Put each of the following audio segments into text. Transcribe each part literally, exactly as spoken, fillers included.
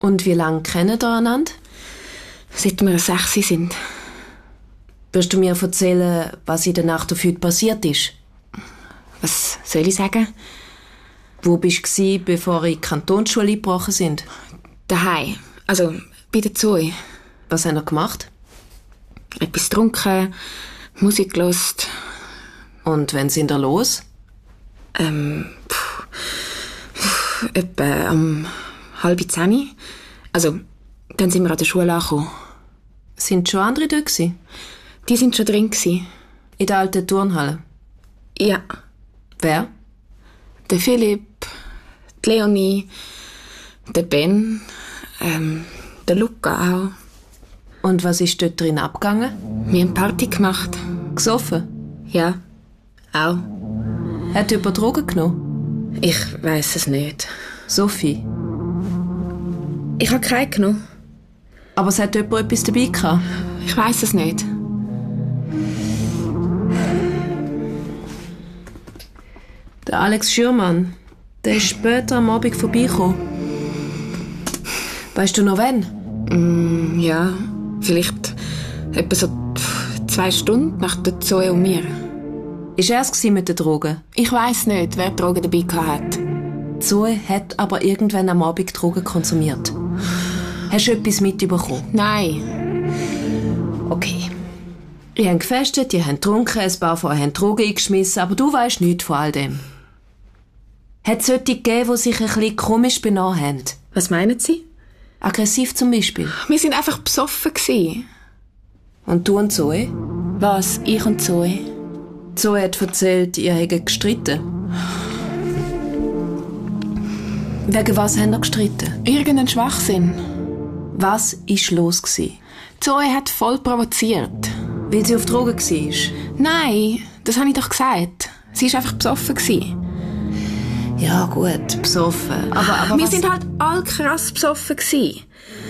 Und wie lange kennen ihr einander? Seit wir sechs sind. Wirst du mir erzählen, was in der Nacht auf heute passiert ist? Was soll ich sagen? Wo bist du, bevor ihr in die Kantonsschule eingebrochen sind? Daheim. Also bei der Zoe. Was habt ihr gemacht? Etwas getrunken, Musik gehört. Und wann sind ihr los? Ähm, pff, pff, etwa um halb zehn. Also, dann sind wir an der Schule angekommen. Sind schon andere dort gewesen? Die sind schon drin gewesen. In der alten Turnhalle? Ja. Wer? Der Philipp, die Leonie, der Ben, ähm, der Luca auch. Und was ist dort drin abgegangen? Wir haben Party gemacht. Gesoffen? Ja, auch. Hat jemand Drogen genommen? Ich weiss es nicht. Sophie? Ich habe keine genommen. Aber es hat jemand etwas dabei gehabt? Ich weiss es nicht. Der Alex Schürmann, der ist später am Abend vorbeigekommen. Weißt du noch wann? Mm, ja, vielleicht etwa so zwei Stunden nach der Zoe und mir. Ist er es mit den Drogen? Ich weiss nicht, wer Drogen dabei hatte. Zoe hat aber irgendwann am Abend Drogen konsumiert. Hast du etwas mitbekommen? Nein. Okay. Ihr habt gefestet, ihr habt getrunken, ein paar von euch haben Drogen eingeschmissen, aber du weisst nichts von all dem. Hat es solche gegeben, die sich ein bisschen komisch benommen haben? Was meinen Sie? Aggressiv zum Beispiel. Wir sind einfach besoffen gewesen. Und du und Zoe? Was? Ich und Zoe? Zoe hat erzählt, ihr hättet gestritten. Wegen was habt ihr gestritten? Irgendein Schwachsinn. Was war los? Zoe hat voll provoziert. Weil sie auf Drogen war? Nein, das habe ich doch gesagt. Sie war einfach besoffen gewesen. Ja gut, besoffen. Aber, aber Wir was... sind halt all krass besoffen gewesen.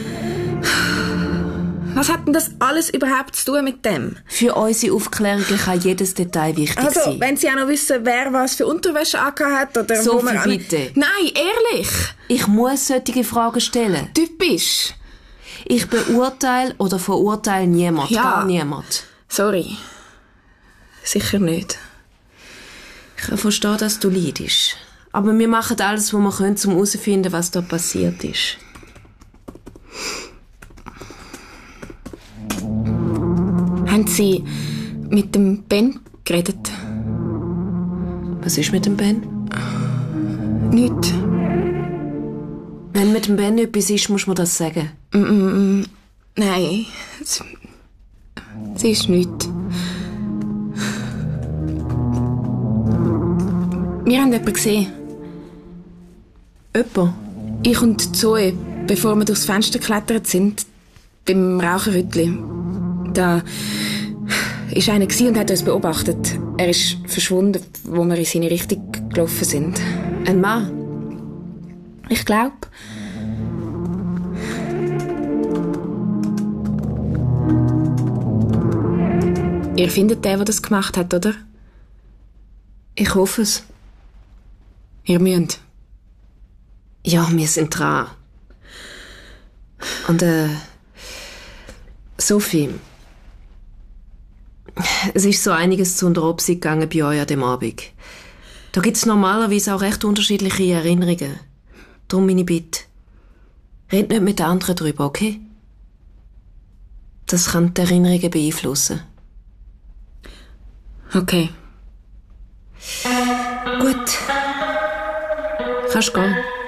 Was hat denn das alles überhaupt zu tun mit dem? Für unsere Aufklärung kann jedes Detail wichtig also, sein. Also, wenn Sie auch noch wissen, wer was für Unterwäsche angehabt hat oder Sophie, wo man an... bitte. Nein, ehrlich. Ich muss solche Fragen stellen. Typisch. Ich beurteile oder verurteile niemand, ja. Gar niemand. Sorry. Sicher nicht. Ich verstehe, dass du leidest. Aber wir machen alles, was wir können, um herauszufinden, was da passiert ist. Haben Sie mit dem Ben geredet? Was ist mit dem Ben? Nichts. Wenn mit dem Ben etwas ist, muss man das sagen. Mm, mm, nein, es, es ist nichts. Wir haben jemanden gesehen. Jemand? Ich und Zoe, bevor wir durchs Fenster geklettert sind, beim Raucherhütli. Da war einer und hat uns beobachtet. Er ist verschwunden, wo wir in seine Richtung gelaufen sind. Ein Mann? Ich glaube. Ihr findet den, der das gemacht hat, oder? Ich hoffe es. Ihr müsst. Ja, wir sind dran. Und, äh... Sophie... Es ist so einiges zu unter Obsi gegangen bei euch an dem Abend. Da gibt es normalerweise auch recht unterschiedliche Erinnerungen. Darum meine Bitte. Red nicht mit den anderen drüber, okay? Das kann die Erinnerungen beeinflussen. Okay. Gut. Kannst gehen.